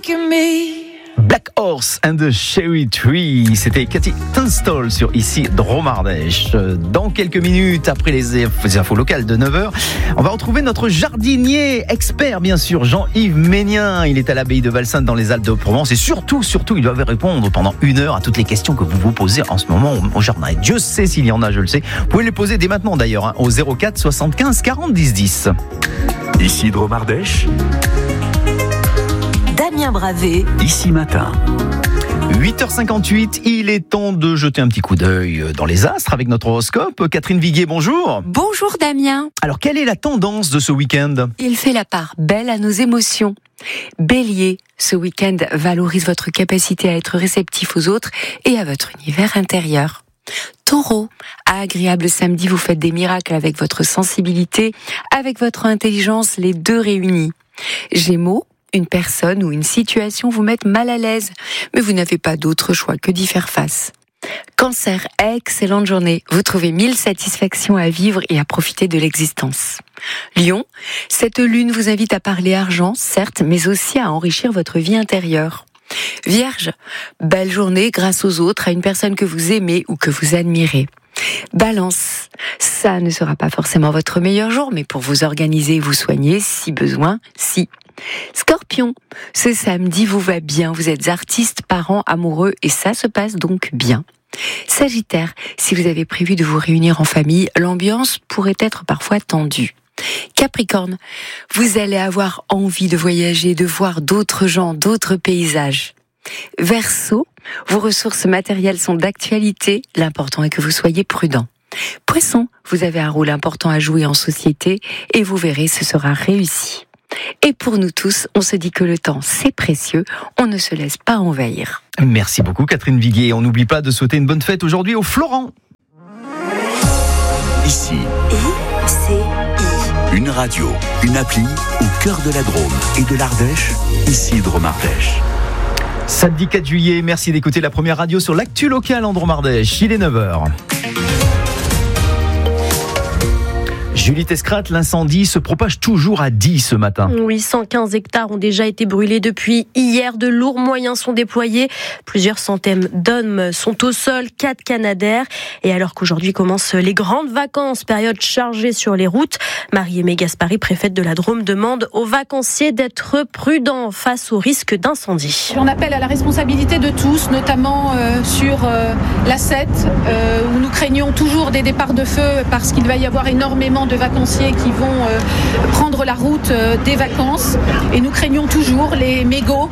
Black Horse and the Cherry Tree, c'était Cathy Tunstall sur ici Dromardèche. Dans quelques minutes, après les infos locales de 9h, on va retrouver notre jardinier expert, bien sûr, Jean-Yves Ménien. Il est à l'abbaye de Valsainte dans les Alpes-de-Provence et surtout, il doit répondre pendant 1 heure à toutes les questions que vous vous posez en ce moment au jardin. Et Dieu sait s'il y en a, je le sais. Vous pouvez les poser dès maintenant d'ailleurs, au 04 75 40 10 10. Ici Dromardèche. Damien Bravé, Ici Matin. 8h58, il est temps de jeter un petit coup d'œil dans les astres avec notre horoscope. Catherine Viguier, bonjour. Bonjour Damien. Alors, quelle est la tendance de ce week-end ? Il fait la part belle à nos émotions. Bélier, ce week-end valorise votre capacité à être réceptif aux autres et à votre univers intérieur. Taureau, agréable samedi, vous faites des miracles avec votre sensibilité, avec votre intelligence, les deux réunis. Gémeaux, une personne ou une situation vous met mal à l'aise, mais vous n'avez pas d'autre choix que d'y faire face. Cancer, excellente journée. Vous trouvez 1000 satisfactions à vivre et à profiter de l'existence. Lion, cette lune vous invite à parler argent, certes, mais aussi à enrichir votre vie intérieure. Vierge, belle journée grâce aux autres, à une personne que vous aimez ou que vous admirez. Balance, ça ne sera pas forcément votre meilleur jour, mais pour vous organiser et vous soigner, si besoin, si. Scorpion, ce samedi vous va bien, vous êtes artiste, parent, amoureux et ça se passe donc bien. Sagittaire, si vous avez prévu de vous réunir en famille, l'ambiance pourrait être parfois tendue. Capricorne, vous allez avoir envie de voyager, de voir d'autres gens, d'autres paysages. Verseau, vos ressources matérielles sont d'actualité, l'important est que vous soyez prudent. Poisson, vous avez un rôle important à jouer en société et vous verrez, ce sera réussi. Et pour nous tous, on se dit que le temps, c'est précieux, on ne se laisse pas envahir. Merci beaucoup Catherine Viguier. On n'oublie pas de souhaiter une bonne fête aujourd'hui au Florent. Ici, ICI. une radio, une appli au cœur de la Drôme et de l'Ardèche. Ici Dromardèche. Samedi 4 juillet, merci d'écouter la première radio sur l'actu locale en Dromardèche. Il est 9h. Julie Tescrat, l'incendie se propage toujours à 10 ce matin. Oui, 115 hectares ont déjà été brûlés depuis hier. De lourds moyens sont déployés. Plusieurs centaines d'hommes sont au sol, 4 Canadair. Et alors qu'aujourd'hui commencent les grandes vacances, période chargée sur les routes, Marie-Aimée Gaspari, préfète de la Drôme, demande aux vacanciers d'être prudents face au risque d'incendie. On appelle à la responsabilité de tous, notamment sur l'A7, où nous craignons toujours des départs de feu parce qu'il va y avoir énormément de vacanciers qui vont prendre la route des vacances et nous craignons toujours les mégots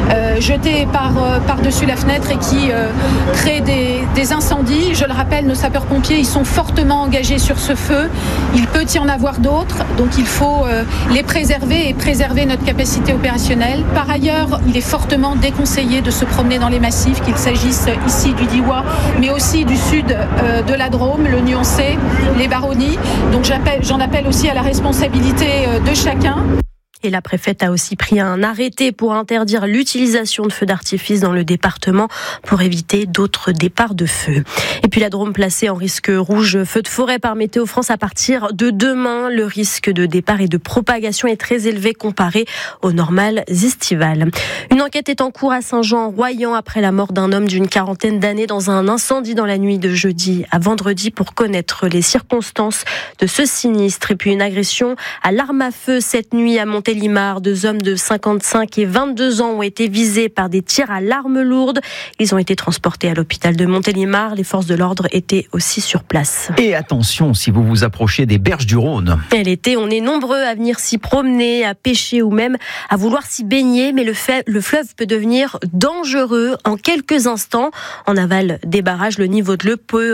jetés par-dessus la fenêtre et qui créent des incendies. Je le rappelle, nos sapeurs-pompiers, ils sont fortement engagés sur ce feu. Il peut y en avoir d'autres, donc il faut les préserver et préserver notre capacité opérationnelle. Par ailleurs, il est fortement déconseillé de se promener dans les massifs, qu'il s'agisse ici du Diois, mais aussi du sud de la Drôme, le Nuancé, les Baronnies. Donc j'en appelle aussi à la responsabilité de chacun. Et la préfète a aussi pris un arrêté pour interdire l'utilisation de feux d'artifice dans le département pour éviter d'autres départs de feu. Et puis la Drôme placée en risque rouge feu de forêt par Météo France à partir de demain. Le risque de départ et de propagation est très élevé comparé aux normales estivales. Une enquête est en cours à Saint-Jean-Royan après la mort d'un homme d'une quarantaine d'années dans un incendie dans la nuit de jeudi à vendredi pour connaître les circonstances de ce sinistre. Et puis une agression à l'arme à feu cette nuit à Montélimar. 2 hommes de 55 et 22 ans ont été visés par des tirs à l'arme lourde. Ils ont été transportés à l'hôpital de Montélimar. Les forces de l'ordre étaient aussi sur place. Et attention si vous vous approchez des berges du Rhône. Et l'été, on est nombreux à venir s'y promener, à pêcher ou même à vouloir s'y baigner. Mais le fleuve peut devenir dangereux en quelques instants. En aval des barrages, le niveau de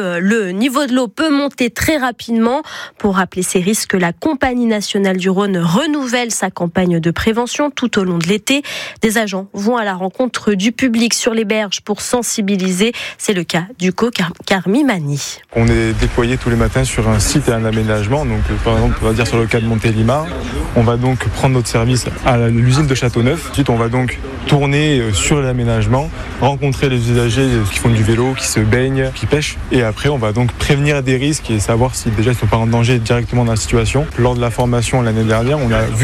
l'eau peut monter très rapidement. Pour rappeler ces risques, la Compagnie nationale du Rhône renouvelle sa campagne de prévention tout au long de l'été. Des agents vont à la rencontre du public sur les berges pour sensibiliser. C'est le cas du Carmimani. On est déployé tous les matins sur un site et un aménagement. Donc, par exemple, on va dire sur le cas de Montélimar, on va donc prendre notre service à l'usine de Châteauneuf. Ensuite, on va donc tourner sur l'aménagement, rencontrer les usagers qui font du vélo, qui se baignent, qui pêchent. Et après, on va donc prévenir des risques et savoir si déjà ils ne sont pas en danger directement dans la situation. Lors de la formation l'année dernière, on a vu quelqu'un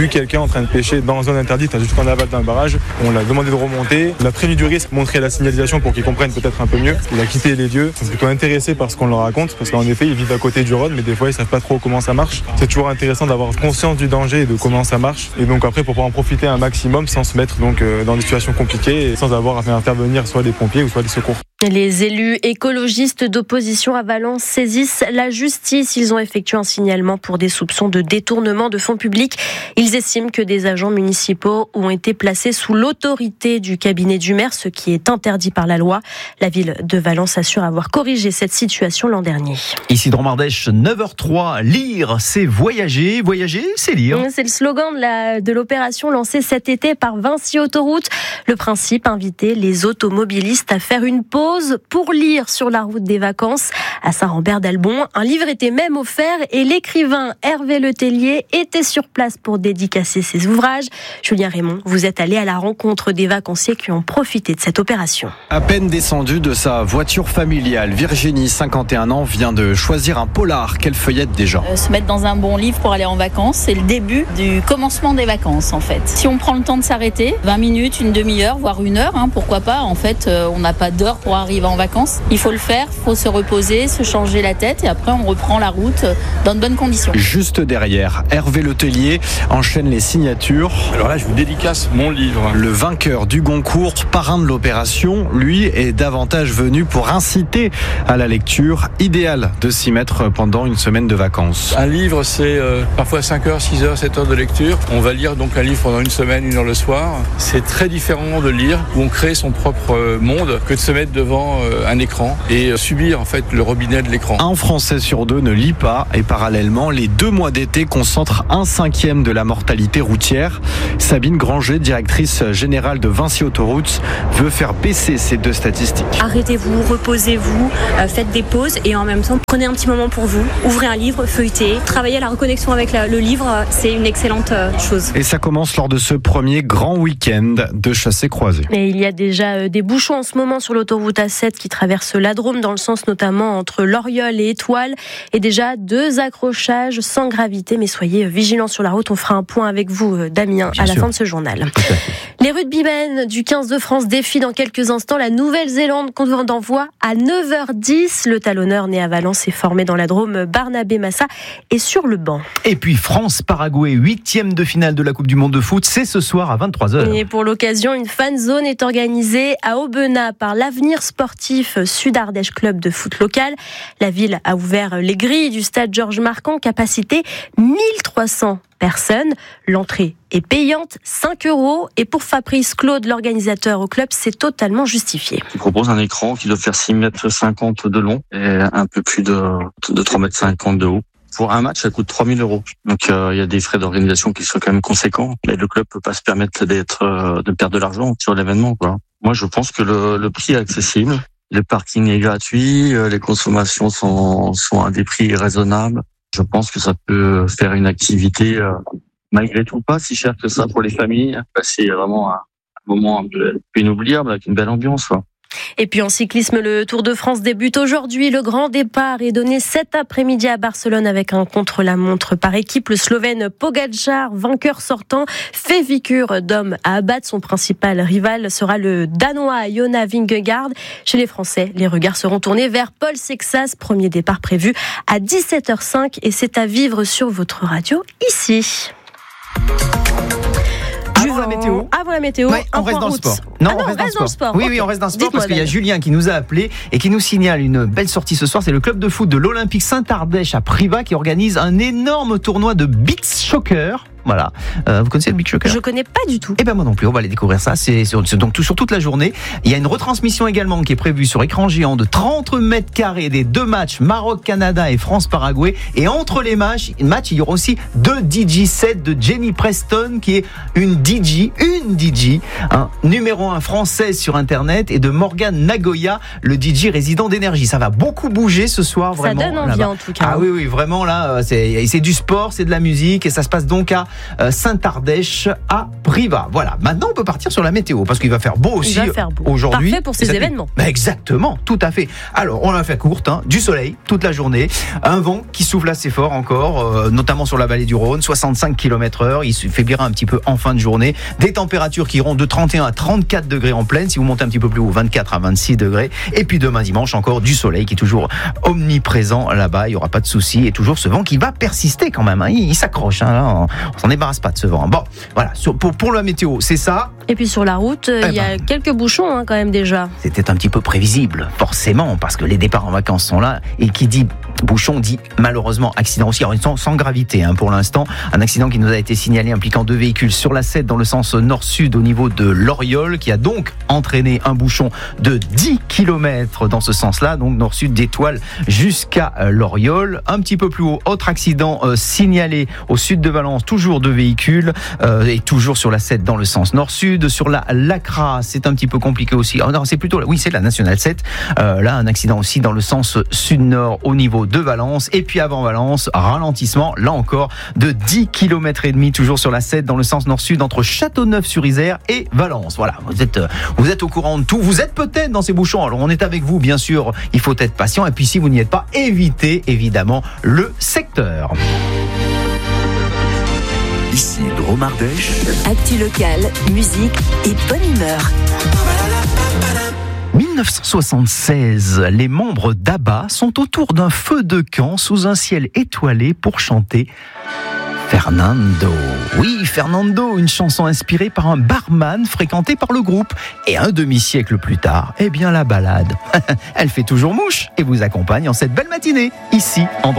train de pêcher dans la zone interdite, juste en aval d'un barrage. On l'a demandé de remonter. On a prévenu du risque, montré la signalisation pour qu'ils comprennent peut-être un peu mieux. Il a quitté les lieux. Ils sont plutôt intéressés par ce qu'on leur raconte, parce qu'en effet, ils vivent à côté du Rhône, mais des fois, ils savent pas trop comment ça marche. C'est toujours intéressant d'avoir conscience du danger et de comment ça marche. Et donc après, pour pouvoir en profiter un maximum sans se mettre donc dans des situations compliquées et sans avoir à faire intervenir soit les pompiers ou soit les secours. Les élus écologistes d'opposition à Valence saisissent la justice. Ils ont effectué un signalement pour des soupçons de détournement de fonds publics. Ils estiment que des agents municipaux ont été placés sous l'autorité du cabinet du maire, ce qui est interdit par la loi. La ville de Valence assure avoir corrigé cette situation l'an dernier. Ici Dromardèche, 9h03, lire c'est voyager, voyager c'est lire. C'est le slogan de l'opération lancée cet été par Vinci Autoroute. Le principe, inviter les automobilistes à faire une pause pour lire sur la route des vacances. À Saint-Rambert-d'Albon, un livre était même offert et l'écrivain Hervé Letellier était sur place pour dédicacer ses ouvrages. Julien Raymond, vous êtes allé à la rencontre des vacanciers qui ont profité de cette opération. À peine descendue de sa voiture familiale, Virginie, 51 ans, vient de choisir un polar. Qu'elle feuillette déjà. Se mettre dans un bon livre pour aller en vacances, c'est le début du commencement des vacances en fait. Si on prend le temps de s'arrêter, 20 minutes, une demi-heure, voire une heure, pourquoi pas, en fait, on n'a pas d'heure pour arriver en vacances. Il faut le faire, il faut se reposer, se changer la tête et après on reprend la route dans de bonnes conditions. Juste derrière, Hervé Letellier enchaîne les signatures. Alors là, je vous dédicace mon livre. Le vainqueur du Goncourt, parrain de l'opération, lui est davantage venu pour inciter à la lecture. Idéal de s'y mettre pendant une semaine de vacances. Un livre, c'est parfois 5 heures, 6 heures, 7 heures de lecture. On va lire donc un livre pendant une semaine, 1 heure le soir. C'est très différent de lire où on crée son propre monde que de se mettre devant un écran et subir en fait le robinet de l'écran. Un Français sur 2 ne lit pas et parallèlement, les 2 mois d'été concentrent 1/5 de la mortalité routière. Sabine Granger, directrice générale de Vinci Autoroute, veut faire baisser ces 2 statistiques. Arrêtez-vous, reposez-vous, faites des pauses et en même temps prenez un petit moment pour vous, ouvrez un livre, feuilletez, travaillez à la reconnexion avec le livre, c'est une excellente chose. Et ça commence lors de ce premier grand week-end de chassé-croisé. Et il y a déjà des bouchons en ce moment sur l'autoroute A7 qui traverse la Drôme dans le sens notamment entre Loriol et Étoile et déjà 2 accrochages sans gravité, mais soyez vigilants sur la route. On fera un point avec vous, Damien, à la fin de ce journal. Les rugbymen du 15 de France défient dans quelques instants la Nouvelle-Zélande qu'on envoie à 9h10. Le talonneur né à Valence est formé dans la Drôme, Barnabé Massa est sur le banc. Et puis France-Paraguay, 8e de finale de la Coupe du Monde de foot, c'est ce soir à 23h. Et pour l'occasion, une fan zone est organisée à Aubenas par l'Avenir Sportif Sud-Ardèche Club de foot local. La ville a ouvert les grilles du stade Georges Marcq, capacité 1300 personnes. L'entrée est payante, 5 €. Et pour Fabrice Claude, l'organisateur au club, c'est totalement justifié. Il propose un écran qui doit faire 6,50 m de long et un peu plus de 3,50 m de haut. Pour un match, ça coûte 3 000 €. Donc, il y a des frais d'organisation qui sont quand même conséquents. Mais le club peut pas se permettre de perdre de l'argent sur l'événement, quoi. Moi, je pense que le prix est accessible. Le parking est gratuit. Les consommations sont à des prix raisonnables. Je pense que ça peut faire une activité, malgré tout, pas si cher que ça pour les familles. C'est vraiment un moment un peu inoubliable avec une belle ambiance, quoi. Et puis en cyclisme, le Tour de France débute aujourd'hui. Le grand départ est donné cet après-midi à Barcelone avec un contre-la-montre par équipe. Le Slovène Pogačar, vainqueur sortant, fait figure d'homme à abattre. Son principal rival sera le Danois Jonas Vingegaard. Chez les Français, les regards seront tournés vers Paul Sexas. Premier départ prévu à 17h05 et c'est à vivre sur votre radio ici. Avant la météo, ouais, on reste dans le sport. Non, on reste dans le sport. Oui, on reste dans le sport parce qu'il y a Julien qui nous a appelé et qui nous signale une belle sortie ce soir. C'est le club de foot de l'Olympique Saint-Ardèche à Privas qui organise un énorme tournoi de beach soccer. Voilà. Vous connaissez le beach soccer ? Je connais pas du tout. Eh ben moi non plus. On va aller découvrir ça. C'est donc sur toute la journée. Il y a une retransmission également qui est prévue sur écran géant de 30 mètres carrés des 2 matchs Maroc-Canada et France-Paraguay. Et entre les matchs, il y aura aussi 2 DJ sets de Jenny Preston qui est une DJ, numéro 1 française sur Internet, et de Morgan Nagoya, le DJ résident d'Énergie. Ça va beaucoup bouger ce soir, vraiment. Ça donne envie là-bas. En tout cas. Ah oui, vraiment là, c'est du sport, c'est de la musique et ça se passe donc à Saint-Ardèche à Privas. Voilà, maintenant on peut partir sur la météo parce qu'il va faire beau aussi aujourd'hui. Parfait pour ces événements. Exactement, tout à fait. Alors on l'a fait courte, du soleil toute la journée, un vent qui souffle assez fort encore, notamment sur la vallée du Rhône, 65 km/h, il se faiblira un petit peu en fin de journée, des températures qui iront de 31 à 34 degrés en pleine, si vous montez un petit peu plus haut, 24 à 26 degrés, et puis demain dimanche encore du soleil qui est toujours omniprésent là-bas, il n'y aura pas de souci, et toujours ce vent qui va persister quand même, il s'accroche, là, on s'en débarrasse pas de ce vent. Bon, voilà, pour la météo, c'est ça. Et puis sur la route, il y a quelques bouchons quand même déjà. C'était un petit peu prévisible, forcément, parce que les départs en vacances sont là, et qui dit bouchon dit malheureusement accident aussi, alors sans gravité pour l'instant, un accident qui nous a été signalé impliquant 2 véhicules sur la 7 dans le sens nord-sud au niveau de Loriol, qui a donc entraîné un bouchon de 10 km dans ce sens-là, donc nord-sud d'Étoile jusqu'à Loriol. Un petit peu plus haut, autre accident signalé au sud de Valence, toujours 2 véhicules, et toujours sur la 7 dans le sens nord-sud. Sur la Lacra, c'est un petit peu compliqué aussi. Oh non, c'est plutôt, oui, c'est la Nationale 7. Là, un accident aussi dans le sens sud-nord au niveau de Valence. Et puis avant Valence, ralentissement, là encore, de 10 km et demi, toujours sur la 7 dans le sens nord-sud entre Châteauneuf-sur-Isère et Valence. Voilà, vous êtes au courant de tout. Vous êtes peut-être dans ces bouchons. Alors on est avec vous, bien sûr. Il faut être patient. Et puis si vous n'y êtes pas, évitez évidemment le secteur. Ici Drôme Ardèche. Actu locale, musique et bonne humeur. 1976, les membres d'ABBA sont autour d'un feu de camp sous un ciel étoilé pour chanter Fernando. Oui, Fernando, une chanson inspirée par un barman fréquenté par le groupe. Et un demi-siècle plus tard, la balade, elle fait toujours mouche et vous accompagne en cette belle matinée, ici en